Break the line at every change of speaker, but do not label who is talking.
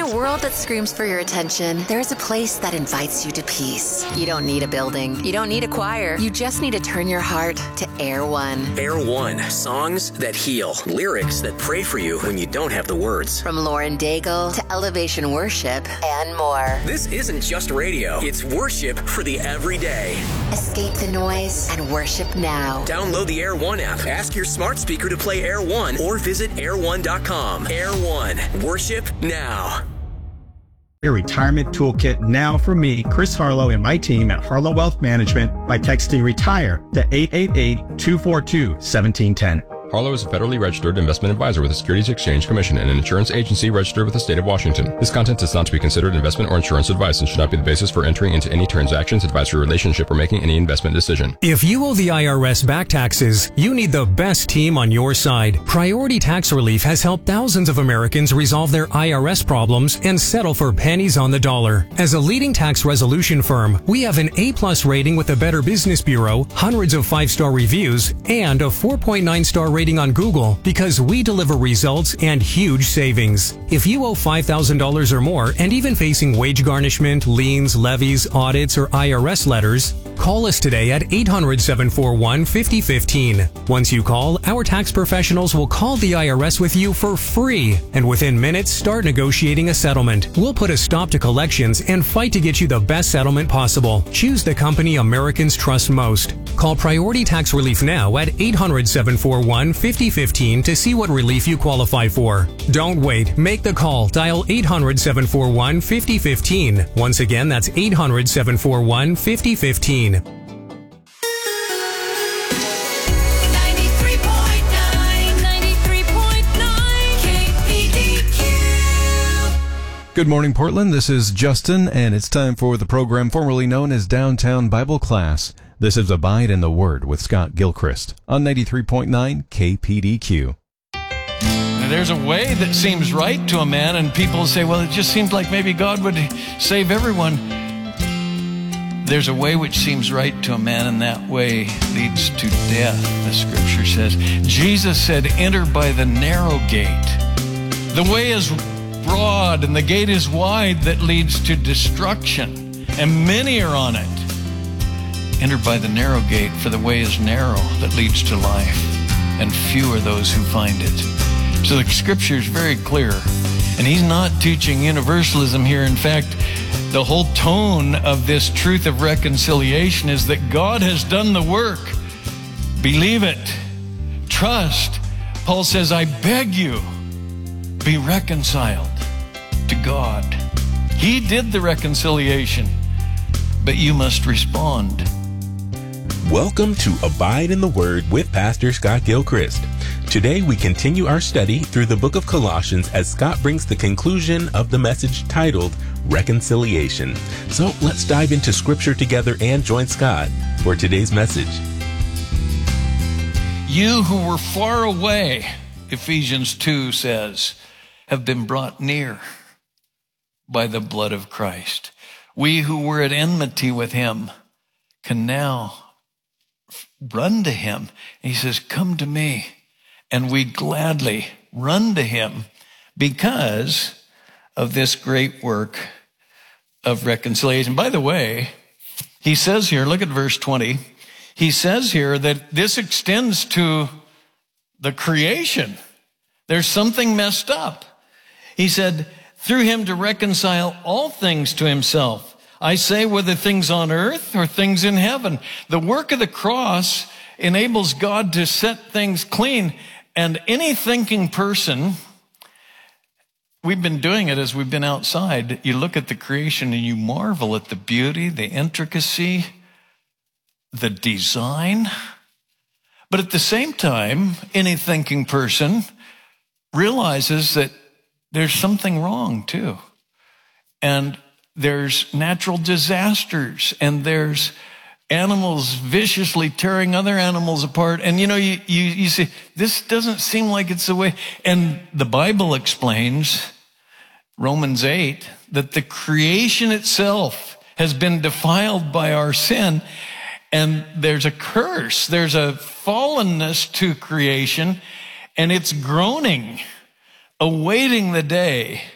a world that screams for your attention, there's a place that invites you to peace. You don't need a building. You don't need a choir. You just need to turn your heart to Air One.
Air One. Songs that heal. Lyrics that pray for you when you don't have the words.
From Lauren Daigle to Elevation Worship and more.
This isn't just radio. It's worship for the everyday.
Escape the noise and worship now.
Download the Air One app. Ask your smart speaker to play Air One or visit air1.com. Air One. Worship now.
A retirement toolkit now for me, Chris Harlow, and my team at Harlow Wealth Management by texting RETIRE to 888-242-1710.
Harlow is a federally registered investment advisor with the Securities Exchange Commission and an insurance agency registered with the state of Washington. This content is not to be considered investment or insurance advice and should not be the basis for entering into any transactions, advisory relationship, or making any investment decision.
If you owe the IRS back taxes, you need the best team on your side. Priority Tax Relief has helped thousands of Americans resolve their IRS problems and settle for pennies on the dollar. As a leading tax resolution firm, we have an A+ rating with the Better Business Bureau, hundreds of 5-star reviews, and a 4.9-star rating on Google because we deliver results and huge savings. If you owe $5,000 or more and even facing wage garnishment, liens, levies, audits, or IRS letters, call us today at 800-741-5015. Once you call, our tax professionals will call the IRS with you for free and within minutes start negotiating a settlement. We'll put a stop to collections and fight to get you the best settlement possible. Choose the company Americans trust most. Call Priority Tax Relief now at 800-741-5015 to see what relief you qualify for. Don't wait. Make the call. Dial 800-741-5015. Once again, that's 800-741-5015.
93.9 KPDQ.
Good morning, Portland. This is Justin, and it's time for the program formerly known as Downtown Bible Class. This is Abide in the Word with Scott Gilchrist on 93.9 KPDQ.
There's a way that seems right to a man, and people say, well, it just seems like maybe God would save everyone. There's a way which seems right to a man, and that way leads to death, the scripture says. Jesus said, enter by the narrow gate. The way is broad, and the gate is wide that leads to destruction, and many are on it. Enter by the narrow gate, for the way is narrow that leads to life, and few are those who find it. So the scripture is very clear, and he's not teaching universalism here. In fact, the whole tone of this truth of reconciliation is that God has done the work. Believe it. Trust. Paul says, I beg you, be reconciled to God. He did the reconciliation, but you must respond.
Welcome to Abide in the Word with Pastor Scott Gilchrist. Today we continue our study through the book of Colossians as Scott brings the conclusion of the message titled Reconciliation. So let's dive into scripture together and join Scott for today's message.
You who were far away, Ephesians 2 says, have been brought near by the blood of Christ. We who were at enmity with him can now run to him. He says, come to me. And we gladly run to him because of this great work of reconciliation. By the way, he says here, look at verse 20. He says here that this extends to the creation. There's something messed up. He said, through him to reconcile all things to himself. I say whether things on earth or things in heaven. The work of the cross enables God to set things clean. And any thinking person, we've been doing it as we've been outside. You look at the creation and you marvel at the beauty, the intricacy, the design. But at the same time, any thinking person realizes that there's something wrong too. And there's natural disasters, and there's animals viciously tearing other animals apart. And you say, this doesn't seem like it's the way. And the Bible explains, Romans 8, that the creation itself has been defiled by our sin. And there's a curse. There's a fallenness to creation, and it's groaning, awaiting the day